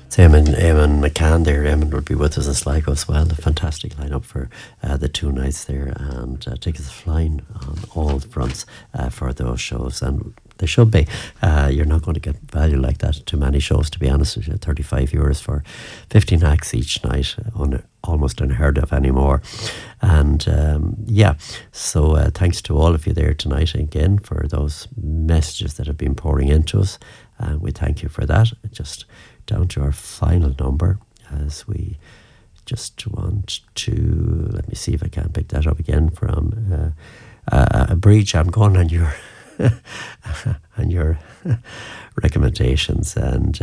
It's Eamon McCann there. Eamon will be with us in Sligo as well. A fantastic lineup for the 2 nights there, and tickets flying on all fronts for those shows, and they should be. You're not going to get value like that to many shows, to be honest with you. €35 for 15 acts each night, almost unheard of anymore. And so thanks to all of you there tonight again for those messages that have been pouring into us, and we thank you for that. Just down to our final number, as we just want to, let me see if I can pick that up again from a breach. I'm going on your on your recommendations, and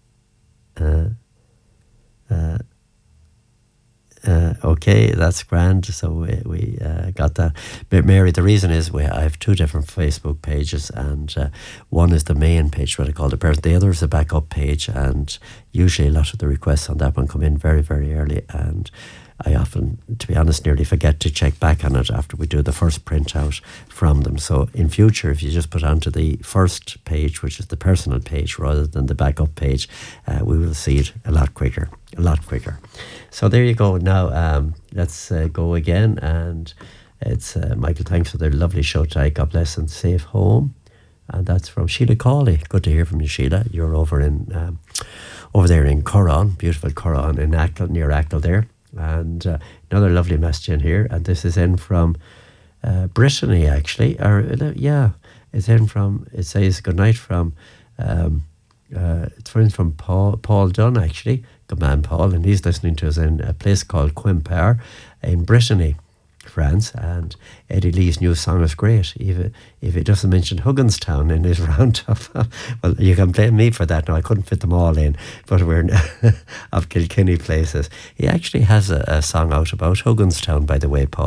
okay, that's grand. So we got that. But Mary, the reason is I have 2 different Facebook pages, and one is the main page, what I call the person. The other is a backup page, and usually a lot of the requests on that one come in very, very early, and I often, to be honest, nearly forget to check back on it after we do the first printout from them. So in future, if you just put onto the first page, which is the personal page, rather than the backup page, we will see it a lot quicker. So there you go. Now let's go again, and it's Michael, thanks for the lovely show tonight. God bless and safe home. And that's from Sheila Cawley. Good to hear from you, Sheila. You're over there in Curran, beautiful Curran, in Achill, near Achill there. And another lovely message in here, and this is in from Brittany, actually. It's in from, it says good night from it's from Paul Dunn, actually. Good man, Paul, and he's listening to us in a place called Quimper in Brittany, France. And Eddie Lee's new song is great, even if he doesn't mention Hugginstown in his roundup. Well, you can blame me for that. No, I couldn't fit them all in, but we're of Kilkenny places. He actually has a song out about Hugginstown, by the way, Paul.